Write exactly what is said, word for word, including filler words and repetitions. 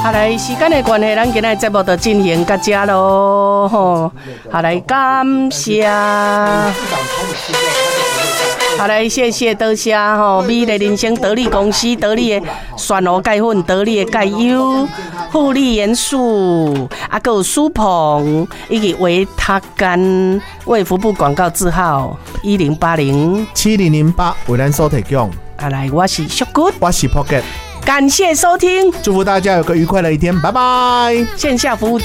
好来，时间的关系，咱今天节目就进行到这咯，吼，好来，感谢。好来，谢谢多谢吼，美丽人生得力公司得力的选鹅钙粉，得力的钙优，富力元素，啊，还有舒鹏以及维他甘，卫福部广告字号一零八零七零零八为咱所提供。 啊来，我是小good， 我是 Pocket， 感谢收听， 祝福大家有个愉快的一天，拜拜。 线下服务中。